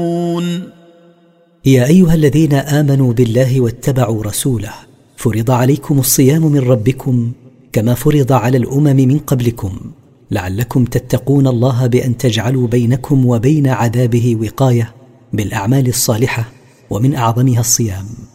يا أيها الذين آمنوا بالله واتبعوا رسوله فرض عليكم الصيام من ربكم كما فرض على الأمم من قبلكم لعلكم تتقون الله بأن تجعلوا بينكم وبين عذابه وقاية بالأعمال الصالحة ومن أعظمها الصيام.